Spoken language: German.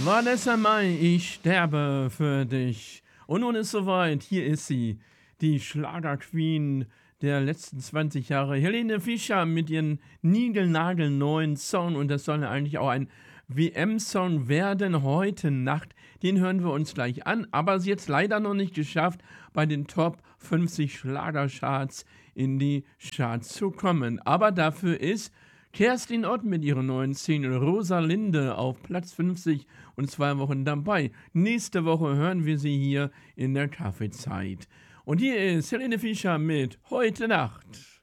Vanessa Mai, ich sterbe für dich. Und nun ist soweit, hier ist sie, die Schlagerqueen der letzten 20 Jahre, Helene Fischer mit ihrem niegelnagelneuen Song. Und das soll ja eigentlich auch ein WM-Song werden heute Nacht. Den hören wir uns gleich an, aber sie hat es leider noch nicht geschafft, bei den Top 50 Schlagercharts in die Charts zu kommen. Aber dafür ist Kerstin Ott mit ihrer neuen Single Rosalinde auf Platz 50 und 2 Wochen dabei. Nächste Woche hören wir sie hier in der Kaffeezeit. Und hier ist Helene Fischer mit Heute Nacht.